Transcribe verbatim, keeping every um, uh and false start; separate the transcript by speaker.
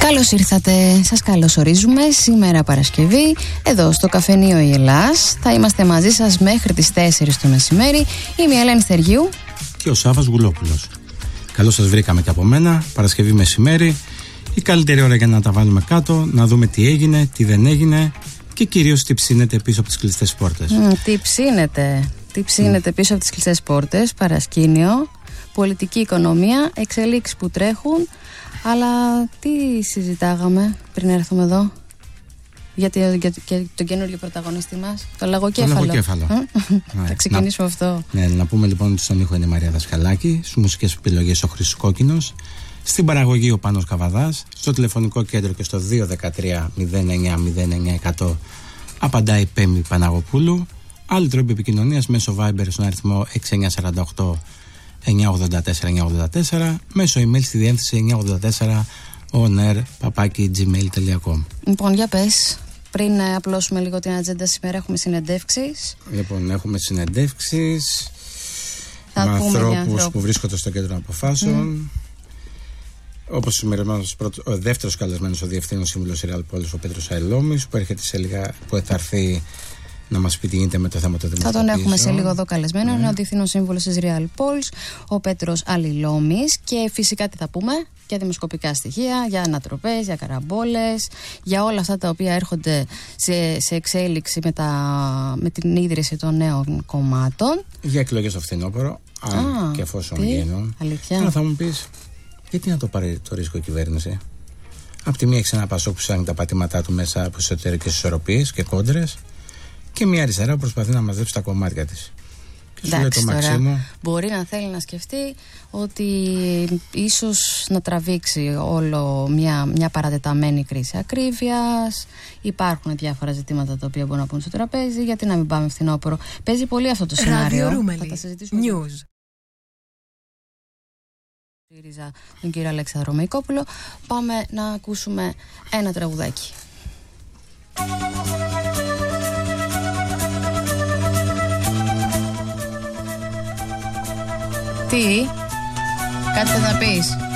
Speaker 1: Καλώς ήρθατε, σας καλωσορίζουμε σήμερα Παρασκευή εδώ στο καφενείο η Ελλάς. Θα είμαστε μαζί σας μέχρι τις τέσσερις το μεσημέρι. Είμαι η Ελένη Στεργίου
Speaker 2: και ο Σάββας Γουλόπουλος. Καλώς σας βρήκαμε και από μένα, Παρασκευή μεσημέρι. Η καλύτερη ώρα για να τα βάλουμε κάτω, να δούμε τι έγινε, τι δεν έγινε και κυρίως τι ψήνεται πίσω από τις κλειστές πόρτες.
Speaker 1: Mm, τι ψήνεται, τι ψήνεται mm. πίσω από τις κλειστές πόρτες, παρασκήνιο, πολιτική οικονομία, εξελίξεις που τρέχουν. Αλλά τι συζητάγαμε πριν έρθουμε εδώ για, το, για, για τον καινούριο πρωταγωνιστή μας, το λαγοκέφαλο.
Speaker 2: Το λαγοκέφαλο.
Speaker 1: ναι, θα ξεκινήσουμε
Speaker 2: να,
Speaker 1: αυτό.
Speaker 2: Ναι, να πούμε λοιπόν ότι στον ήχο είναι η Μαρία Δασκαλάκη, στις μουσικές επιλογές ο Χρήστος Κόκκινος, στην παραγωγή ο Πάνος Καβαδάς, στο τηλεφωνικό κέντρο και στο δύο ένα τρία μηδέν εννιά μηδέν εννιά εκατό απαντάει η Πέμη Παναγοπούλου. Άλλοι τρόποι επικοινωνίας μέσω Viber στον αριθμό έξι εννιά τέσσερα οκτώ εννιά ογδόντα τέσσερα εννιά ογδόντα τέσσερα, μέσω email στη διεύθυνση εννιά ογδόντα τέσσερα on air παπάκι gmail τελεία com.
Speaker 1: Λοιπόν, για πες, πριν απλώσουμε λίγο την ατζέντα, σήμερα έχουμε συνεντεύξεις.
Speaker 2: Λοιπόν, έχουμε συνεντεύξεις με ανθρώπους που βρίσκονται στο κέντρο αποφάσεων. Mm. Όπως σημερινός ο δεύτερος καλεσμένος, ο Διευθύνων Σύμβουλος Real Pols, ο Πέτρος Αηλόμης, που έρχεται σε λίγα, που θα έρθει να μας πει τι γίνεται με το θέμα του δημοσκοπήσεων. Θα τον έχουμε σε λίγο εδώ καλεσμένο. Ναι. Είναι ο Διευθύνων Σύμβουλος της Real Pols, ο Πέτρος Αηλόμης. Και φυσικά τι θα πούμε για δημοσκοπικά στοιχεία, για ανατροπές, για καραμπόλες, για όλα αυτά τα οποία έρχονται σε, σε εξέλιξη με, τα, με την ίδρυση των νέων κομμάτων. Για εκλογές στο φθινόπωρο, αν Α, και εφόσον γίνουν.
Speaker 1: Αλήθεια.
Speaker 2: Θα μου πεις, γιατί να το πάρει το ρίσκο η κυβέρνηση? Απ' τη μία έχει ένα Πασόκ που ψάχνει τα πατήματά του μέσα από εσωτερικές ισορροπίες και κόντρες, και μια αριστερά που προσπαθεί να μαζέψει τα κομμάτια της. Και σου λέει το Μαξίμου,
Speaker 1: μπορεί να θέλει να σκεφτεί ότι ίσως να τραβήξει όλο μια, μια παρατεταμένη κρίση ακρίβειας. Υπάρχουν διάφορα ζητήματα τα οποία μπορούν να πούν στο τραπέζι. Γιατί να μην πάμε φθινόπωρο? Παίζει πολύ αυτό το σενάριο. Θα τα συζητήσουμε. News. Τον κύριο Αλέξανδρο Μεϊκόπουλο. Πάμε να ακούσουμε ένα τραγουδάκι. Τι, κάτι θες να πεις?